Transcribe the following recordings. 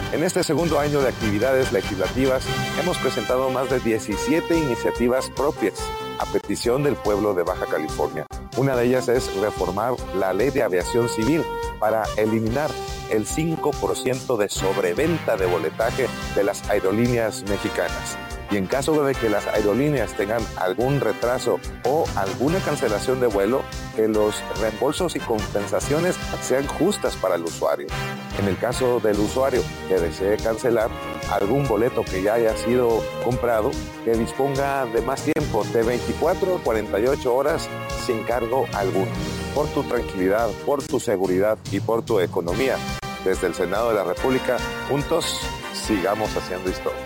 En este segundo año de actividades legislativas, hemos presentado más de 17 iniciativas propias a petición del pueblo de Baja California. Una de ellas es reformar la ley de aviación civil para eliminar el 5% de sobreventa de boletaje de las aerolíneas mexicanas. Y en caso de que las aerolíneas tengan algún retraso o alguna cancelación de vuelo, que los reembolsos y compensaciones sean justas para el usuario. En el caso del usuario que desee cancelar algún boleto que ya haya sido comprado, que disponga de más tiempo, de 24 a 48 horas sin cargo alguno. Por tu tranquilidad, por tu seguridad y por tu economía, desde el Senado de la República, juntos sigamos haciendo historia.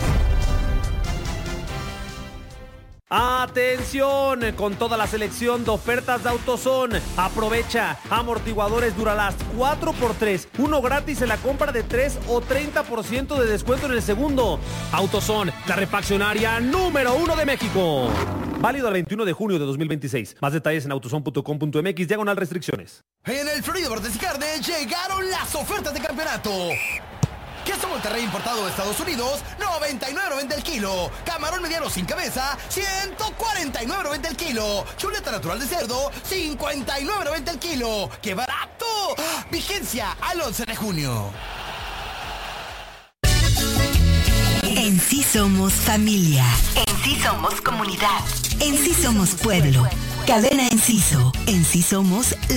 ¡Atención! Con toda la selección de ofertas de AutoZone. Aprovecha amortiguadores Duralast 4x3, uno gratis en la compra de 3 o 30% de descuento en el segundo. AutoZone, la refaccionaria número 1 de México. Válido al 21 de junio de 2026. Más detalles en autozone.com.mx/restricciones. En el Florida Verdes y Carne llegaron las ofertas de campeonato. Queso Monterrey importado de Estados Unidos, $99.90 el kilo. Camarón mediano sin cabeza, $149.90 el kilo. Chuleta natural de cerdo, $59.90 el kilo. ¡Qué barato! Vigencia al 11 de junio. En sí somos familia. En sí somos comunidad. En sí somos pueblo. Cadena Enciso. En sí somos